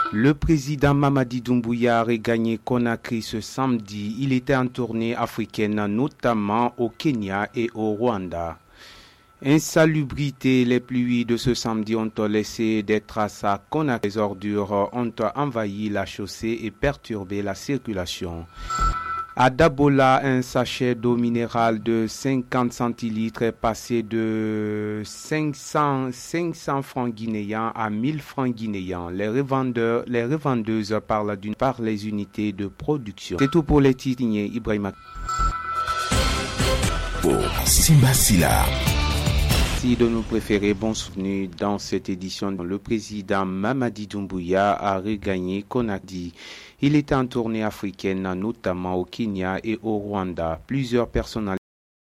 Le président Mamadi Doumbouya a regagné Conakry ce samedi. Il était en tournée africaine, notamment au Kenya et au Rwanda. Insalubrité, les pluies de ce samedi ont laissé des traces à Conakry. Les ordures ont envahi la chaussée et perturbé la circulation. À Dabola, un sachet d'eau minérale de 50 centilitres est passé de 500 francs guinéens à 1000 francs guinéens. Les revendeuses parlent par les unités de production. C'est tout pour les titres. Ibrahima. Pour Simba Silla. Merci de nous préférer. Bon souvenir dans cette édition. Le président Mamadi Doumbouya a regagné Conakry. Il était en tournée africaine, notamment au Kenya et au Rwanda. Plusieurs personnalités